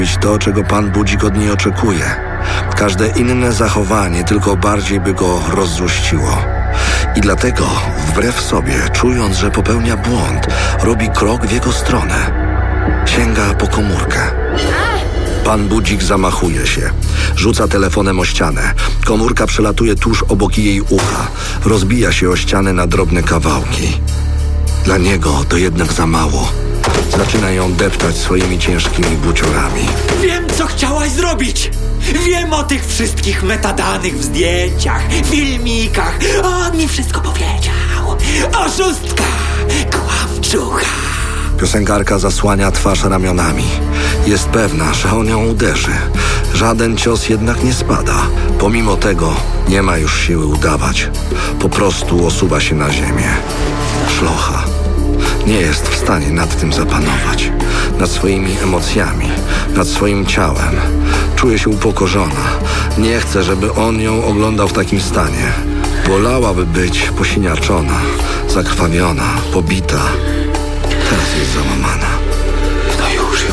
to, czego pan Budzik od niej oczekuje. Każde inne zachowanie tylko bardziej by go rozzłościło. I dlatego, wbrew sobie, czując, że popełnia błąd, robi krok w jego stronę. Sięga po komórkę. Pan Budzik zamachuje się. Rzuca telefonem o ścianę. Komórka przelatuje tuż obok jej ucha. Rozbija się o ścianę na drobne kawałki. Dla niego to jednak za mało. Zaczyna ją deptać swoimi ciężkimi buciorami. Wiem, co chciałaś zrobić! Wiem o tych wszystkich metadanych w zdjęciach, filmikach. On mi wszystko powiedział. Oszustka! Kłamczucha! Piosenkarka zasłania twarz ramionami. Jest pewna, że on ją uderzy. Żaden cios jednak nie spada. Pomimo tego nie ma już siły udawać. Po prostu osuwa się na ziemię. Szlocha. Nie jest w stanie nad tym zapanować. Nad swoimi emocjami, nad swoim ciałem. Czuje się upokorzona. Nie chce, żeby on ją oglądał w takim stanie. Wolałaby być posiniaczona, zakrwawiona, pobita. Teraz jest załamana. No już.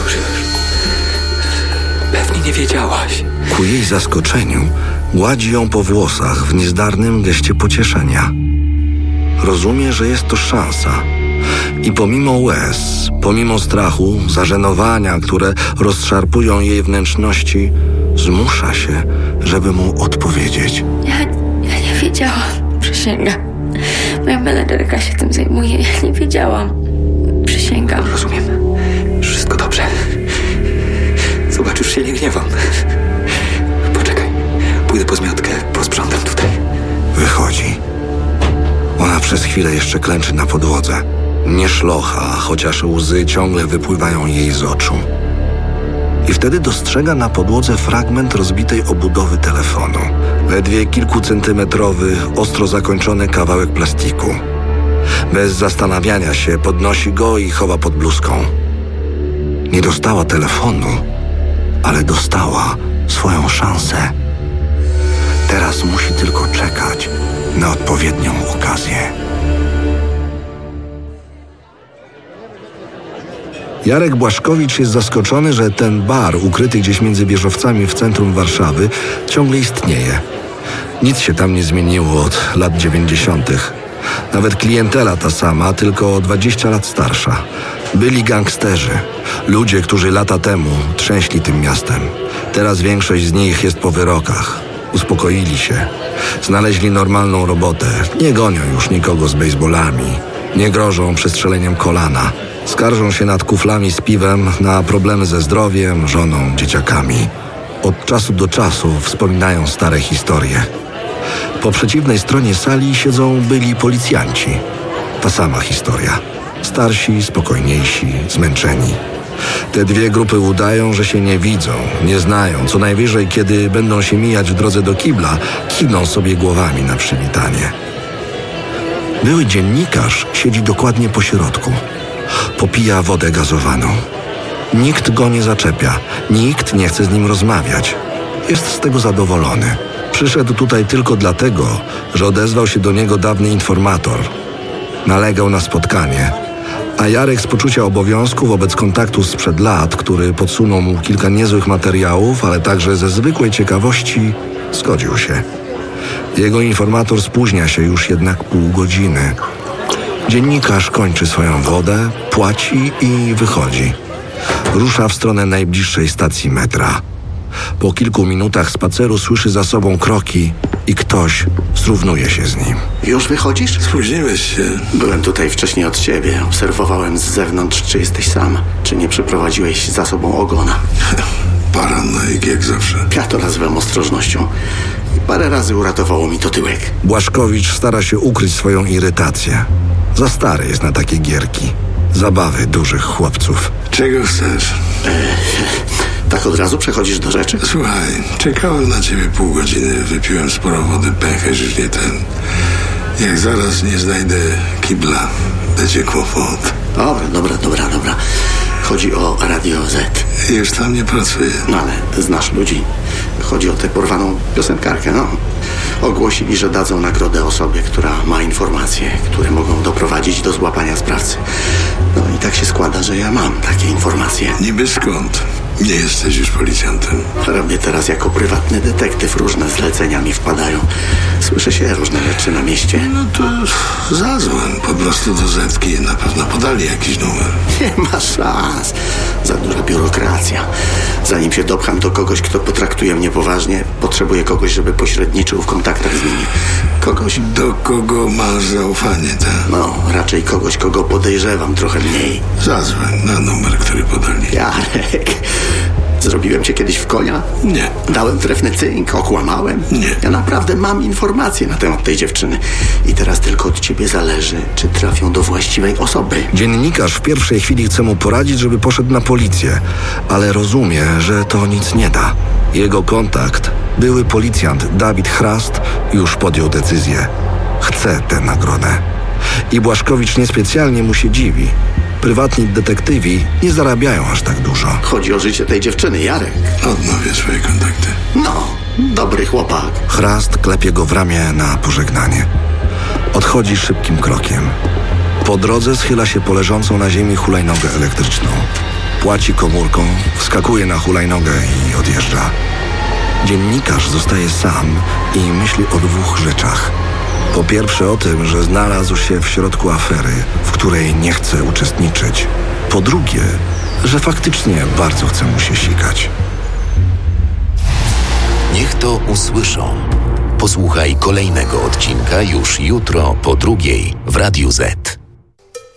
Pewnie nie wiedziałaś. Ku jej zaskoczeniu gładzi ją po włosach w niezdarnym geście pocieszenia. Rozumie, że jest to szansa. I pomimo łez, pomimo strachu, zażenowania, które rozszarpują jej wnętrzności, zmusza się, żeby mu odpowiedzieć. Ja nie wiedziałam. Przysięgam. Moja menedżerka się tym zajmuje. Ja nie wiedziałam. Przysięgam. Rozumiem. Wszystko dobrze. Zobacz, już się nie gniewam. Poczekaj. Pójdę po zmiotkę, posprzątam tutaj. Wychodzi. Ona przez chwilę jeszcze klęczy na podłodze. Nie szlocha, chociaż łzy ciągle wypływają jej z oczu. I wtedy dostrzega na podłodze fragment rozbitej obudowy telefonu. Ledwie kilkucentymetrowy, ostro zakończony kawałek plastiku. Bez zastanawiania się podnosi go i chowa pod bluzką. Nie dostała telefonu, ale dostała swoją szansę. Teraz musi tylko czekać na odpowiednią okazję. Jarek Błaszkowicz jest zaskoczony, że ten bar, ukryty gdzieś między wieżowcami w centrum Warszawy, ciągle istnieje. Nic się tam nie zmieniło od lat 90. Nawet klientela ta sama, tylko o 20 lat starsza. Byli gangsterzy, ludzie, którzy lata temu trzęśli tym miastem. Teraz większość z nich jest po wyrokach. Uspokoili się. Znaleźli normalną robotę. Nie gonią już nikogo z bejsbolami. Nie grożą przestrzeleniem kolana. Skarżą się nad kuflami z piwem na problemy ze zdrowiem, żoną, dzieciakami. Od czasu do czasu wspominają stare historie. Po przeciwnej stronie sali siedzą byli policjanci. Ta sama historia. Starsi, spokojniejsi, zmęczeni. Te dwie grupy udają, że się nie widzą, nie znają. Co najwyżej, kiedy będą się mijać w drodze do kibla, kiwną sobie głowami na przywitanie. Były dziennikarz siedzi dokładnie po środku. Popija wodę gazowaną. Nikt go nie zaczepia. Nikt nie chce z nim rozmawiać. Jest z tego zadowolony. Przyszedł tutaj tylko dlatego, że odezwał się do niego dawny informator. Nalegał na spotkanie. A Jarek z poczucia obowiązku wobec kontaktu sprzed lat, który podsunął mu kilka niezłych materiałów, ale także ze zwykłej ciekawości, zgodził się. Jego informator spóźnia się już jednak pół godziny. Dziennikarz kończy swoją wodę, płaci i wychodzi. Rusza w stronę najbliższej stacji metra. Po kilku minutach spaceru słyszy za sobą kroki i ktoś zrównuje się z nim. Już wychodzisz? Spóźniłeś się. Byłem tutaj wcześniej od ciebie. Obserwowałem z zewnątrz, czy jesteś sam. Czy nie przyprowadziłeś za sobą ogona. Paranoik jak zawsze. Ja to nazywam ostrożnością. I parę razy uratowało mi to tyłek. Błaszkowicz stara się ukryć swoją irytację. Za stary jest na takie gierki. Zabawy dużych chłopców. Czego chcesz? Tak od razu przechodzisz do rzeczy? Słuchaj, czekałem na ciebie pół godziny, wypiłem sporo wody, pęcherz już nie ten. Jak zaraz nie znajdę kibla, będzie kłopot. Dobra. Chodzi o Radio Z. Już tam nie pracuję. No ale znasz ludzi. Chodzi o tę porwaną piosenkarkę, no. Ogłosili, że dadzą nagrodę osobie, która ma informacje, które mogą doprowadzić do złapania sprawcy. No i tak się składa, że ja mam takie informacje. Niby skąd? Nie jesteś już policjantem. Robię teraz jako prywatny detektyw. Różne zlecenia mi wpadają. Słyszę się różne rzeczy na mieście. No to zadzwoń po prostu do Zetki. Na pewno podali jakiś numer. Nie ma szans. Za duża biurokracja. Zanim się dopcham do kogoś, kto potraktuje mnie poważnie, potrzebuję kogoś, żeby pośredniczył w kontaktach z nimi. Kogoś... Do kogo masz zaufanie, tak? No, raczej kogoś, kogo podejrzewam trochę mniej. Zadzwoń na numer, który podali. Jarek, zrobiłem cię kiedyś w konia? Nie. Dałem trefny cynk, okłamałem? Nie. Ja naprawdę mam informacje na temat tej dziewczyny. I teraz tylko od ciebie zależy, czy trafią do właściwej osoby. Dziennikarz w pierwszej chwili chce mu poradzić, żeby poszedł na policję, ale rozumie, że to nic nie da. Jego kontakt, były policjant Dawid Chrast, już podjął decyzję. Chce tę nagrodę. I Błaszkowicz niespecjalnie mu się dziwi. Prywatni detektywi nie zarabiają aż tak dużo. Chodzi o życie tej dziewczyny, Jarek. Odnowię swoje kontakty. No, dobry chłopak. Chrast klepie go w ramię na pożegnanie. Odchodzi szybkim krokiem. Po drodze schyla się po leżącą na ziemi hulajnogę elektryczną. Płaci komórką, wskakuje na hulajnogę i odjeżdża. Dziennikarz zostaje sam i myśli o dwóch rzeczach. Po pierwsze o tym, że znalazł się w środku afery, w której nie chce uczestniczyć. Po drugie, że faktycznie bardzo chce mu się sikać. Niech to usłyszą. Posłuchaj kolejnego odcinka już jutro po 2:00 w Radiu Z.